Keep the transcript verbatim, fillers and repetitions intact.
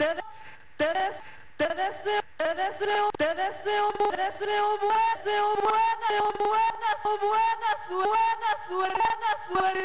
te, de- te, des- te deseo, te deseo, te deseo, te deseo, buena, buena, buena, buena, buena, buena, buena, buena, suerte.